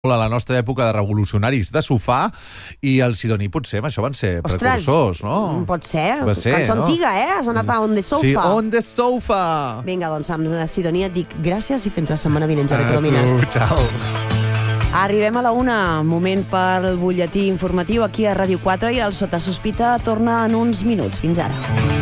a la nostra època de revolucionaris de sofà, i el Sidoní potser amb això van ser precursors, no? Pot ser. Va ser, Cançó no? antiga, Has anat a On the Sofa. Sí, On the Sofa. Vinga, doncs amb Sidoní et dic gràcies i fins la setmana vinent, Javi Colomines. Ciao. Arribem a la 1, moment per el butlletí informatiu aquí a Ràdio 4 i el Sota Sospita torna en uns minuts. Fins ara.